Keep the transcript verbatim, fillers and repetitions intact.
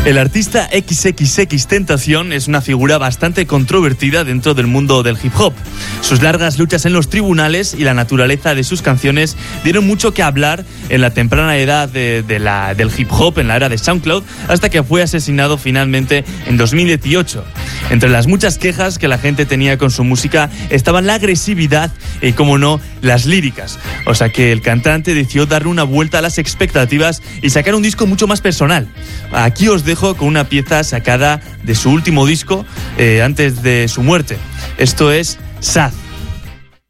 El artista equis equis equis Tentacion es una figura bastante controvertida dentro del mundo del hip hop. Sus largas luchas en los tribunales y la naturaleza de sus canciones dieron mucho que hablar en la temprana edad de, de la, del hip hop, en la era de SoundCloud, hasta que fue asesinado finalmente en dos mil dieciocho. Entre las muchas quejas que la gente tenía con su música estaban la agresividad y, como no, las líricas. O sea que el cantante decidió darle una vuelta a las expectativas y sacar un disco mucho más personal. Aquí os dejo con una pieza sacada de su último disco eh, antes de su muerte. Esto es Sad.